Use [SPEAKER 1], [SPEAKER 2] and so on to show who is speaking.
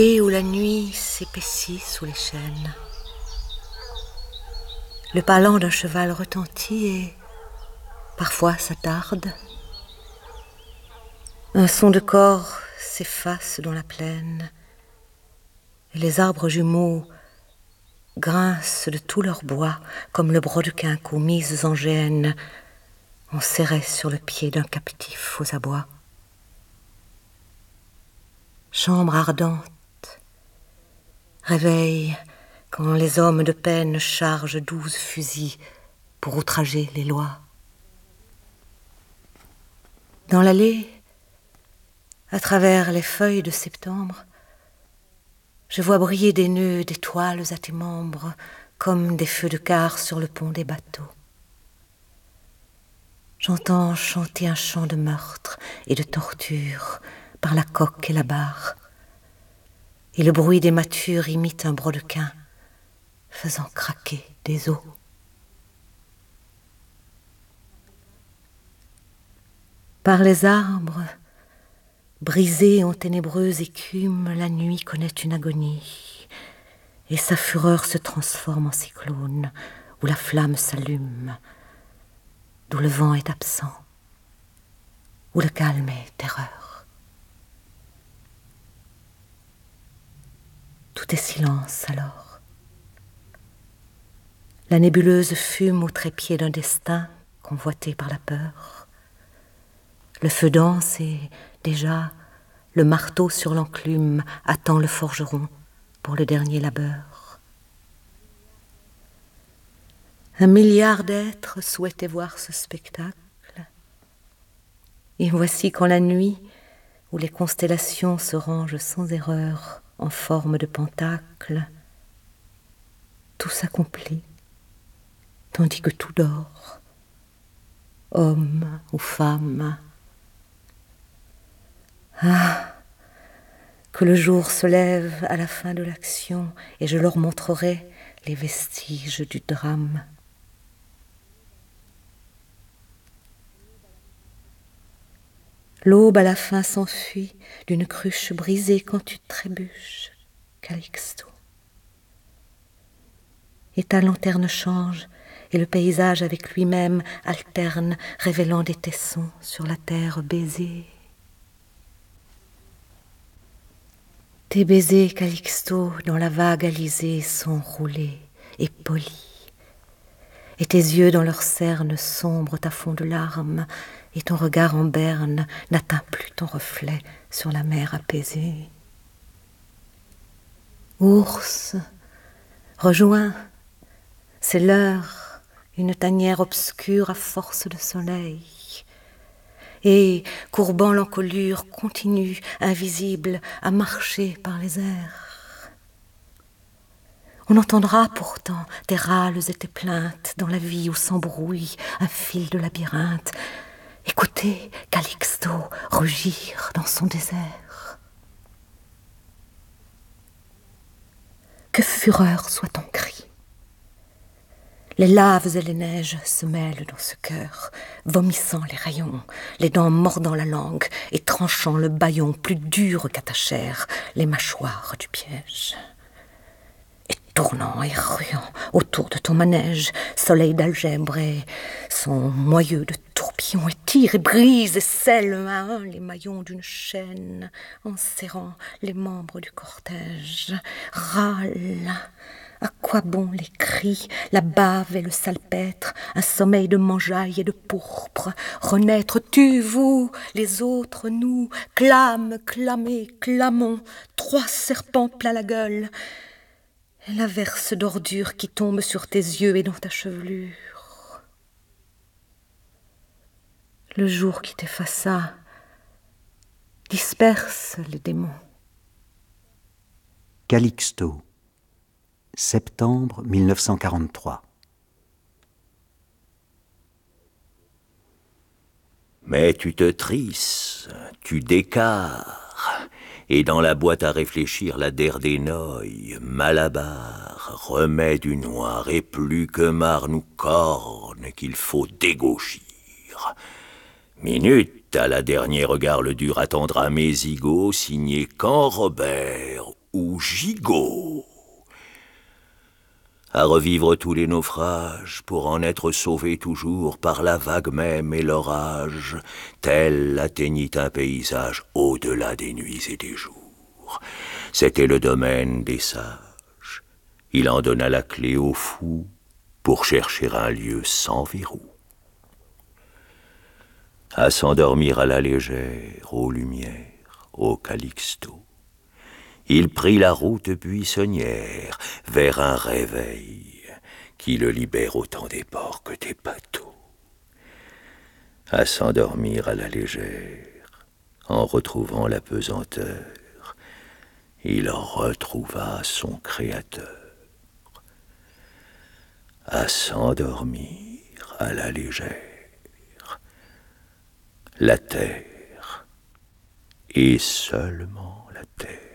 [SPEAKER 1] Et où la nuit s'épaissit sous les chênes. Le palan d'un cheval retentit et parfois s'attarde. Un son de cor s'efface dans la plaine et les arbres jumeaux grincent de tout leur bois comme le brodequin qu'aux mises en gêne on serrait sur le pied d'un captif aux abois. Chambre ardente, réveil quand les hommes de peine chargent 12 fusils pour outrager les lois. Dans l'allée, à travers les feuilles de septembre, je vois briller des nœuds d'étoiles à tes membres comme des feux de quart sur le pont des bateaux. J'entends chanter un chant de meurtre et de torture par la coque et la barre, et le bruit des matures imite un brodequin faisant craquer des os. Par les arbres, brisés en ténébreuse écume, la nuit connaît une agonie, et sa fureur se transforme en cyclone, où la flamme s'allume, d'où le vent est absent, où le calme est terreur. Tout est silence alors. La nébuleuse fume au trépied d'un destin convoité par la peur. Le feu danse et, déjà, le marteau sur l'enclume attend le forgeron pour le dernier labeur. Un milliard d'êtres souhaitaient voir ce spectacle. Et voici quand la nuit, où les constellations se rangent sans erreur en forme de pentacle, tout s'accomplit, tandis que tout dort, homme ou femme. Ah, que le jour se lève à la fin de l'action et je leur montrerai les vestiges du drame. L'aube à la fin s'enfuit d'une cruche brisée quand tu trébuches, Calixto. Et ta lanterne change, et le paysage avec lui-même alterne, révélant des tessons sur la terre baisée. Tes baisers, Calixto, dans la vague alizée, sont roulés et polis. Et tes yeux dans leurs cernes sombrent à fond de larmes, et ton regard en berne n'atteint plus ton reflet sur la mer apaisée. Ours, rejoins, c'est l'heure, une tanière obscure à force de soleil. Et, courbant l'encolure, continue, invisible, à marcher par les airs. On entendra pourtant tes râles et tes plaintes dans la vie où s'embrouille un fil de labyrinthe. Écoutez Calixto rugir dans son désert. Que fureur soit ton cri. Les laves et les neiges se mêlent dans ce cœur, vomissant les rayons, les dents mordant la langue et tranchant le bâillon plus dur qu'à ta chair, les mâchoires du piège. Et tournant et ruant autour de ton manège, soleil d'algèbre et son moyeu de tourbillon et tire et brise et scelle un à un les maillons d'une chaîne, en serrant les membres du cortège. Râle. À quoi bon les cris, la bave et le salpêtre, un sommeil de mangeaille et de pourpre, renaître, tu, vous, les autres, nous, clame, clamez, clamons, 3 serpents plein la gueule, et l'averse d'ordure qui tombe sur tes yeux et dans ta chevelure. Le jour qui t'effaça disperse les démons.
[SPEAKER 2] Calixto, septembre 1943.
[SPEAKER 3] Mais tu te trisses, tu décarres, et dans la boîte à réfléchir, la der des noyes, Malabar, remet du noir, et plus que marne ou corne qu'il faut dégauchir. Minute, à la dernier regard le dur attendra mes zigots, signé quand Robert, gigot. À revivre tous les naufrages, pour en être sauvé toujours par la vague même et l'orage, tel atteignit un paysage au-delà des nuits et des jours. C'était le domaine des sages. Il en donna la clé aux fous pour chercher un lieu sans verrou. À s'endormir à la légère, aux lumières, au Calixto. Il prit la route buissonnière vers un réveil qui le libère autant des ports que des bateaux. À s'endormir à la légère, en retrouvant la pesanteur, il retrouva son Créateur. À s'endormir à la légère, la terre, et seulement la terre.